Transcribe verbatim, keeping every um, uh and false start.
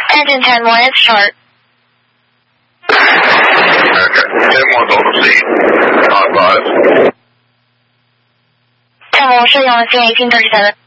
Engine ten one, it's short. Okay, ten one's on the scene. Not advised. ten one, we'll show you on the scene, eighteen thirty-seven.